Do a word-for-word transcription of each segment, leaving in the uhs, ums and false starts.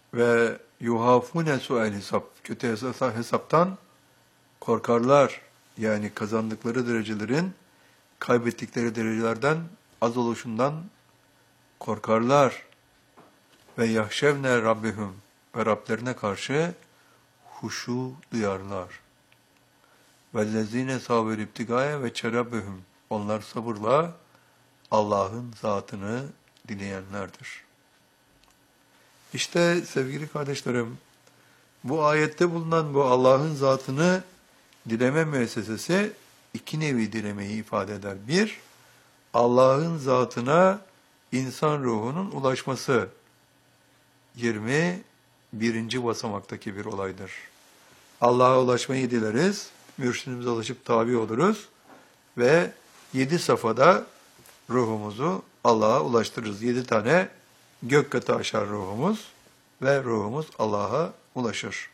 ve yuhafune su'el hesap. Kötü hesap, hesaptan korkarlar. Yani kazandıkları derecelerin kaybettikleri derecelerden az oluşundan korkarlar. Ve yahşevne rabbihum ve Rablerine karşı huşu duyarlar. Vellezine saber ibtigaya ve çerabbehum. Onlar sabırla Allah'ın zatını dileyenlerdir. İşte sevgili kardeşlerim, bu ayette bulunan bu Allah'ın zatını dileme müessesesi iki nevi dilemeyi ifade eder. Bir, Allah'ın zatına insan ruhunun ulaşması yirmi birinci basamaktaki bir olaydır. Allah'a ulaşmayı dileriz, mürşidimize ulaşıp tabi oluruz ve yedi safhada ruhumuzu Allah'a ulaştırırız. Yedi tane gök katı aşar ruhumuz ve ruhumuz Allah'a ulaşır.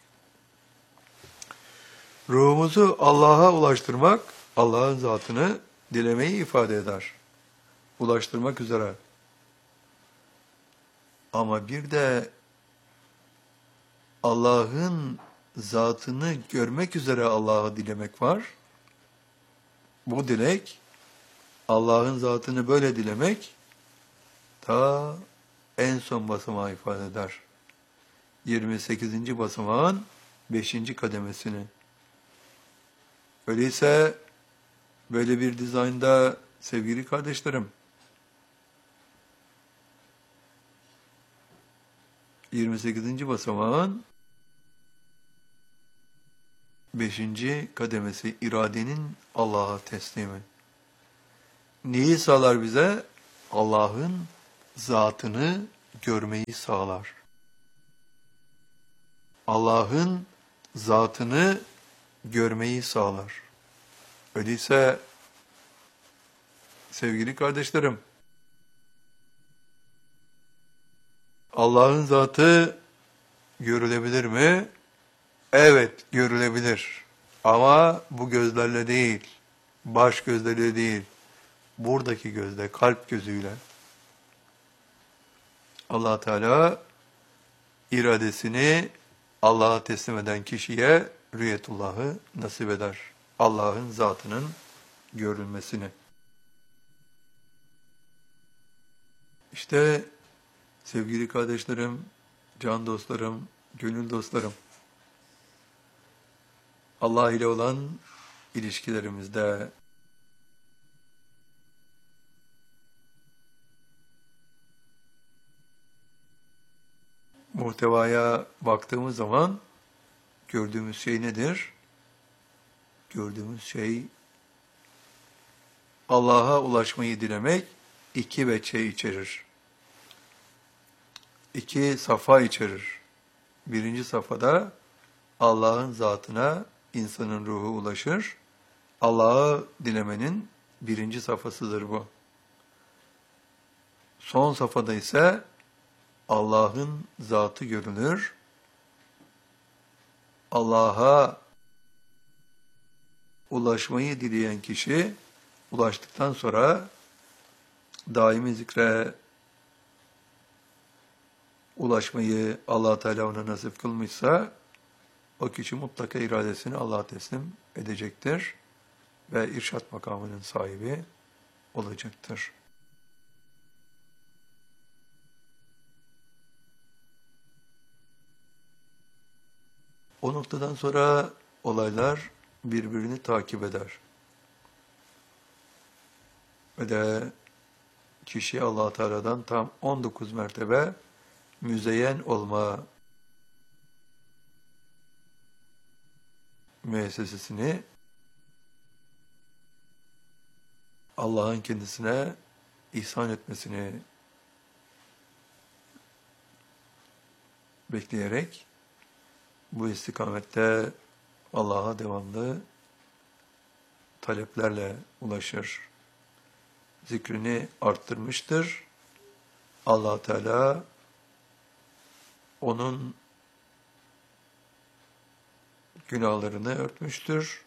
Ruhumuzu Allah'a ulaştırmak, Allah'ın zatını dilemeyi ifade eder. Ulaştırmak üzere. Ama bir de Allah'ın zatını görmek üzere Allah'ı dilemek var. Bu dilek, Allah'ın zatını böyle dilemek, ta en son basamağı ifade eder. yirmi sekizinci basamağın beşinci kademesini. Öyleyse böyle bir dizaynda sevgili kardeşlerim, yirmi sekizinci basamağın beşinci kademesi iradenin Allah'a teslimi. Neyi sağlar bize? Allah'ın zatını görmeyi sağlar. Allah'ın zatını görmeyi sağlar. Öyleyse sevgili kardeşlerim, Allah'ın zatı görülebilir mi? Evet, görülebilir. Ama bu gözlerle değil, baş gözlerle değil, buradaki gözle, kalp gözüyle. Allah Teala iradesini Allah'a teslim eden kişiye rüyetullahı nasip eder. Allah'ın zatının görülmesini. İşte sevgili kardeşlerim, can dostlarım, gönül dostlarım, Allah ile olan ilişkilerimizde muhtevaya baktığımız zaman gördüğümüz şey nedir? Gördüğümüz şey Allah'a ulaşmayı dilemek iki veçe içerir. İki safa içerir. Birinci safhada Allah'ın zatına insanın ruhu ulaşır. Allah'ı dilemenin birinci safhasıdır bu. Son safhada ise Allah'ın zatı görünür. Allah'a ulaşmayı dileyen kişi ulaştıktan sonra daimi zikre ulaşmayı Allah Teala ona nasip kılmışsa o kişi mutlaka iradesini Allah'a teslim edecektir ve irşat makamının sahibi olacaktır. O noktadan sonra olaylar birbirini takip eder. Ve de kişi Allah Teala'dan tam on dokuz mertebe müzeyyen olma müessesesini Allah'ın kendisine ihsan etmesini bekleyerek bu istikamette Allah'a devamlı taleplerle ulaşır. Zikrini arttırmıştır. Allah Teala onun günahlarını örtmüştür.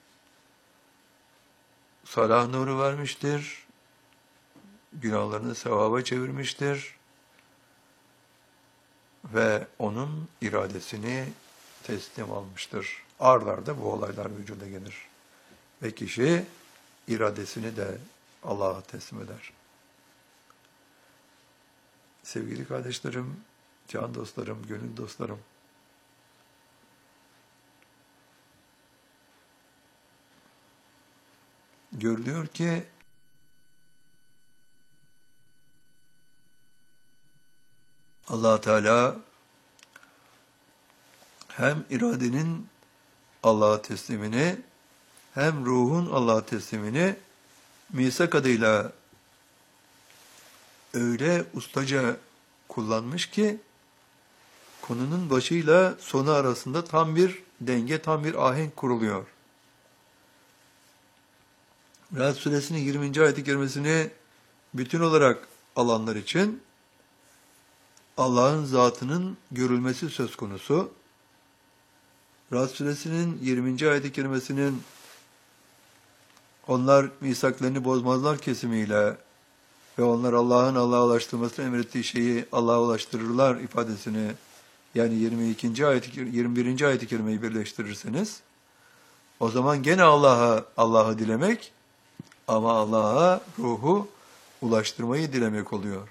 Salah nuru vermiştir. Günahlarını sevaba çevirmiştir. ve onun iradesini teslim almıştır. Ardlarda bu olaylar vücuda gelir. Ve kişi iradesini de Allah'a teslim eder. Sevgili kardeşlerim, can dostlarım, gönül dostlarım, görülüyor ki Allah Teala hem iradenin Allah'a teslimini hem ruhun Allah'a teslimini misak adıyla öyle ustaca kullanmış ki konunun başıyla sonu arasında tam bir denge, tam bir ahenk kuruluyor. Ra'd suresinin yirminci ayet-i kerimesini bütün olarak alanlar için Allah'ın zatının görülmesi söz konusu. Ra'd suresinin yirminci ayet-i kerimesinin onlar misaklarını bozmazlar kesimiyle ve onlar Allah'ın Allah'a ulaştırmasını emrettiği şeyi Allah'a ulaştırırlar ifadesini, yani yirmi ikinci ayet, yirmi birinci ayet-i kerimeyi birleştirirseniz, o zaman gene Allah'a Allah'ı dilemek ama Allah'a ruhu ulaştırmayı dilemek oluyor.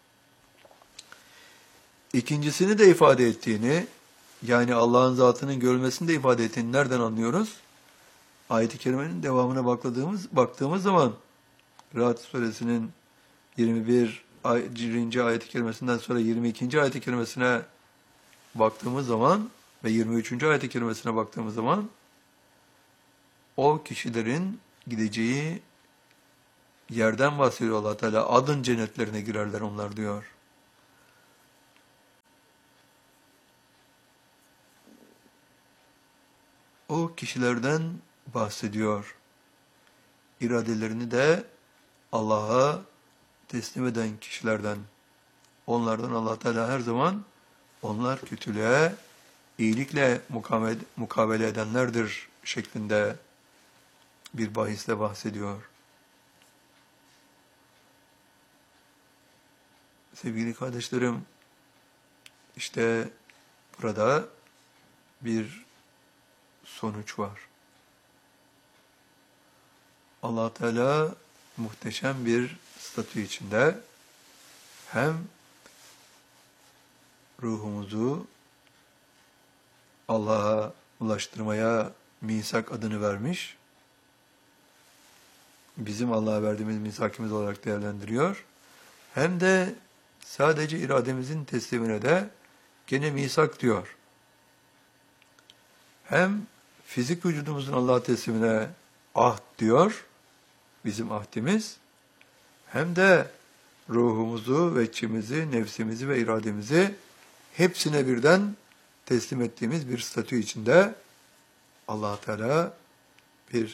İkincisini de ifade ettiğini, yani Allah'ın zatının görülmesini de ifade ettiğini nereden anlıyoruz? Ayet-i kerimenin devamına baktığımız, baktığımız zaman Ra'd suresinin yirmi birinci ayet-i kerimesinden sonra yirmi ikinci ayet-i kerimesine baktığımız zaman ve yirmi üçüncü ayet-i kerimesine baktığımız zaman o kişilerin gideceği yerden bahsediyor Allah Teala. Adın cennetlerine girerler onlar diyor. O kişilerden bahsediyor. İradelerini de Allah'a teslim eden kişilerden. Onlardan Allah Teala her zaman onlar kötülüğe iyilikle mukabele, mukabele edenlerdir şeklinde bir bahisle bahsediyor. Sevgili kardeşlerim, işte burada bir sonuç var. Allah Teala muhteşem bir statü içinde hem ruhumuzu Allah'a ulaştırmaya misak adını vermiş, bizim Allah'a verdiğimiz misakimiz olarak değerlendiriyor, hem de sadece irademizin teslimine de gene misak diyor. Hem fizik vücudumuzun Allah'a teslimine ahd diyor, bizim ahdimiz, hem de ruhumuzu ve içimizi, nefsimizi ve irademizi hepsine birden teslim ettiğimiz bir statü içinde Allah Teala bir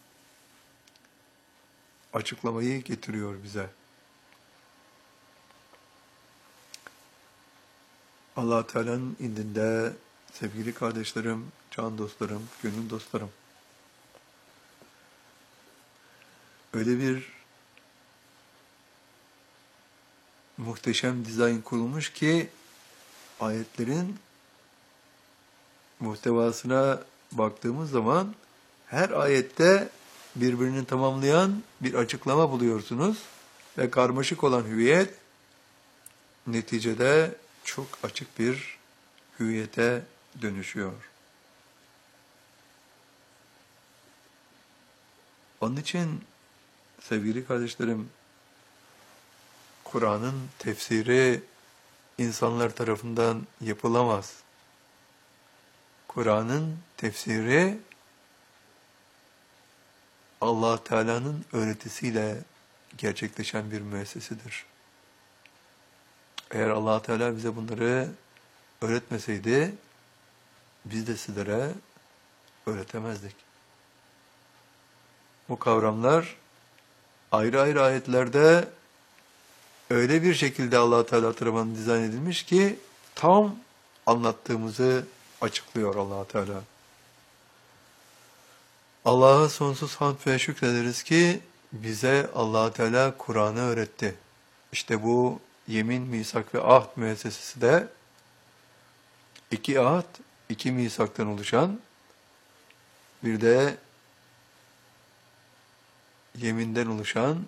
açıklamayı getiriyor bize. Allah Teala'nın indinde sevgili kardeşlerim, can dostlarım, gönül dostlarım, öyle bir muhteşem dizayn kurulmuş ki ayetlerin muhtevasına baktığımız zaman her ayette birbirini tamamlayan bir açıklama buluyorsunuz ve karmaşık olan hüviyet neticede çok açık bir hüviyete dönüşüyor. Onun için sevgili kardeşlerim, Kur'an'ın tefsiri insanlar tarafından yapılamaz. Kur'an'ın tefsiri Allah Teala'nın öğretisiyle gerçekleşen bir müessesedir. Eğer Allah Teala bize bunları öğretmeseydi, biz de sizlere öğretemezdik. Bu kavramlar ayrı ayrı ayetlerde öyle bir şekilde Allah Teala tarafından dizayn edilmiş ki tam anlattığımızı açıklıyor Allah Teala. Allah'a sonsuz hamd ve şükrederiz ki bize Allah Teala Kur'an'ı öğretti. İşte bu yemin, misak ve ahd müessesesi de iki ahd, iki misaktan oluşan, bir de yeminden oluşan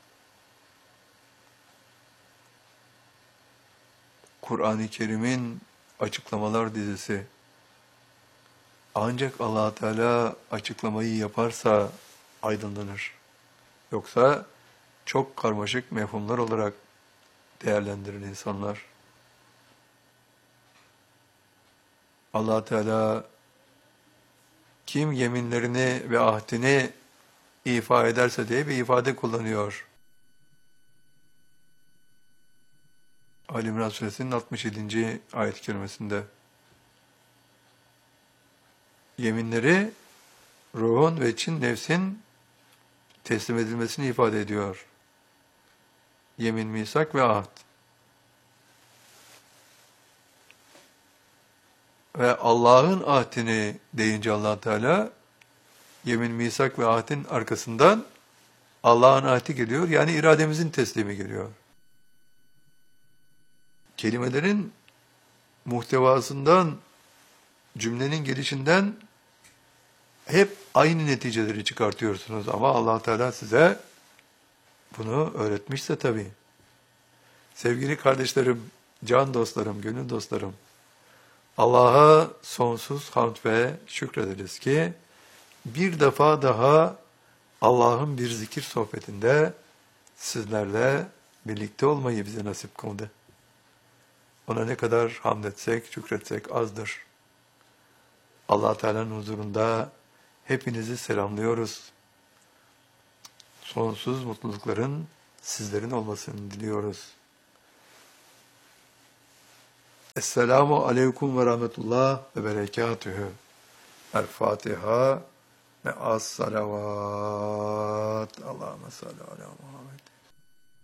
Kur'an-ı Kerim'in açıklamalar dizisi. Ancak Allah Teala açıklamayı yaparsa aydınlanır. Yoksa çok karmaşık mefhumlar olarak değerlendirir insanlar. Allah Teala kim yeminlerini ve ahdini ifa ederse diye bir ifade kullanıyor. Ali İmran Suresinin altmış yedinci ayet-i kerimesinde. Yeminleri ruhun ve için nefsin teslim edilmesini ifade ediyor. Yemin, misak ve ahd. Ve Allah'ın ahdini deyince Allah Teala, yemin, misak ve ahdin arkasından Allah'ın ahdi geliyor. Yani irademizin teslimi geliyor. Kelimelerin muhtevasından, cümlenin gelişinden hep aynı neticeleri çıkartıyorsunuz. Ama Allah Teala size bunu öğretmişse tabii. Sevgili kardeşlerim, can dostlarım, gönül dostlarım, Allah'a sonsuz hamd ve şükrederiz ki bir defa daha Allah'ın bir zikir sohbetinde sizlerle birlikte olmayı bize nasip kıldı. Ona ne kadar hamd etsek, şükretsek azdır. Allah Teala'nın huzurunda hepinizi selamlıyoruz. Sonsuz mutlulukların sizlerin olmasını diliyoruz. Esselamu aleyküm ve rahmetullah ve berekatühü. El-Fatiha ve as-salavat. Allahümme salli ala Muhammed.